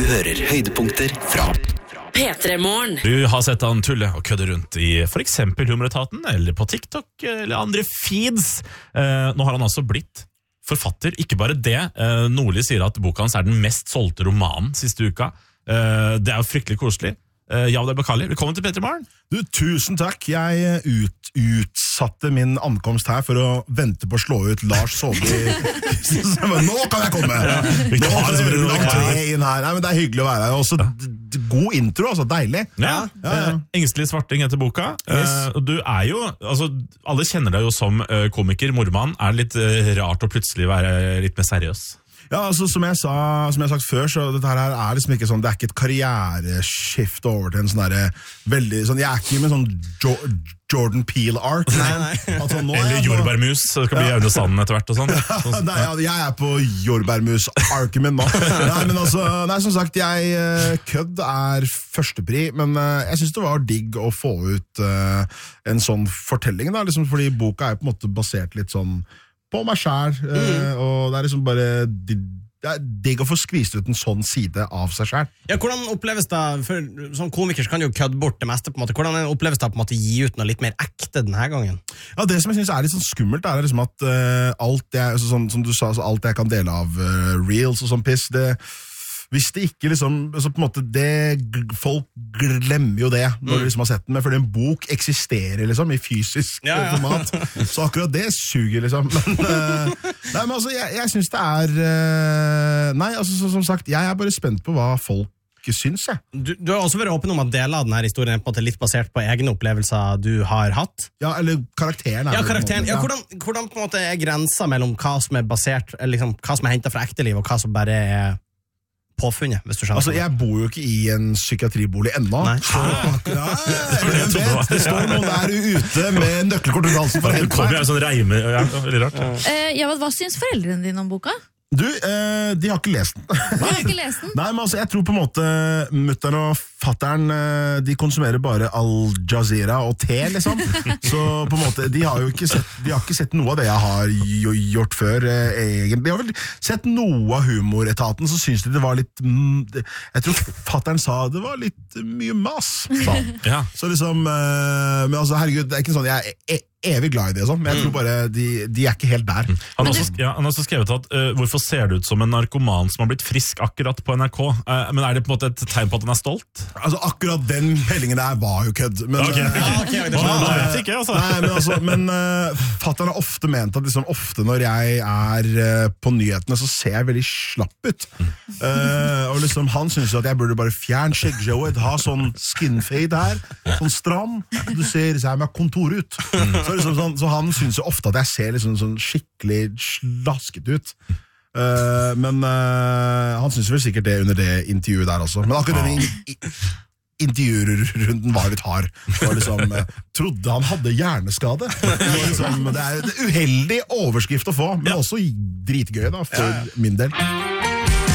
hører høydepunkter fra P3-morgen. Du har sett han tulle og kødde rundt i for eksempel Humoretaten, eller på TikTok, eller andre feeds. Nå har han altså blitt forfatter. Ikke bare det. Nordli sier at boka hans er den mest solgte romanen siste uka. Det er jo fryktelig koselig. Javdar Bakali, velkommen til P3-morgen. Du, tusen takk. Jeg utsatte min ankomst her for å vente på å slå ut Lars Saabye. Nå kan jeg komme! Nå har jeg langt inn her. Nei, men det er hyggelig å være her. Også god intro, altså deilig. Ja. Engstelig svarting heter boka. Du er jo, altså, alle kjenner deg jo som komiker, mormann. Er det litt rart å plutselig være litt mer seriøs? Ja, altså som jeg har sagt før, så dette her er liksom ikke sånn, det er ikke et karriereskift over til en sånn der, veldig sånn, jeg er ikke med sånn Jordan Peele-ark. Altså, eller jordbærmus, så det skal bli Aune Sanden etter hvert og sånn. Nei, jeg er på jordbærmus-arken min nå. Nei, som sagt, kødd er førstepri, men jeg synes det var digg å få ut en sånn fortelling, da, liksom, fordi boka er på en måte basert litt sånn på meg selv, og det er liksom bare det er digg å få skvist ut en sånn side av seg selv. Ja, hvordan oppleves det, for som komiker så kan du jo kødde bort det meste på en måte, hvordan oppleves det på en måte gi ut noe litt mer ekte denne gangen? Ja, det som jeg synes er litt sånn skummelt er liksom at alt jeg, sånn, som du sa, alt jeg kan dele av reels og sånn piss, hvis det ikke liksom, altså på en måte folk glemmer jo det når de liksom har sett den, men fordi en bok eksisterer liksom i fysisk format, så akkurat det suger liksom, men altså jeg synes det er nei, altså som sagt, jeg er bare spent på hva folk syns jeg. Du har også vært åpen om at deler av denne historien er på en måte litt basert på egne opplevelser du har hatt. Ja, eller karakteren. Ja, karakteren. Ja, hvordan på en måte er grensa mellom hva som er basert, liksom, hva som er hentet fra ekte liv, og hva som bare er påfunnet, hvis du skjønner. Altså, jeg bor jo ikke i en psykiatribolig ennå. Det står noen der ute med nøkkelkort rundt halsen for å hente meg. Sånn reime, veldig rart. Hva syns foreldrene dine om boka? Du, de har ikke lest den. De har ikke lest den? Nei, men altså, jeg tror på en måte mutteren og fatteren, de konsumerer bare Al Jazeera og te, liksom. Så på en måte, de har ikke sett noe av det jeg har gjort før, egentlig. De har vel sett noe av Humoretaten, så synes de det var litt, jeg tror fatteren sa det var litt mye mas. Så liksom, men altså, herregud, det er ikke sånn, jeg er evig glad i det, sånn, men jeg tror bare de er ikke helt der. Han har også skrevet at hvorfor ser det ut som en narkoman som har blitt frisk akkurat på NRK? Men er det på en måte et tegn på at han er stolt? Altså akkurat den meldingen der var jo kødd. Men fatteren har ofte ment at liksom, ofte når jeg er på nyhetene så ser jeg veldig slapp ut. Og liksom han synes at jeg burde bare fjerne skjeggshowet, ha sånn skinfade her, sånn stram, du ser så her med kontor ut. Så han synes jo ofte at jeg ser liksom, sånn skikkelig slasket ut. Men han synes vel sikkert det under det intervjuet der også. Men akkurat den intervjurunden var litt hard. Liksom, trodde han hadde hjerneskade. Det er en uheldig overskrift å få, men også dritgøy da, for min del.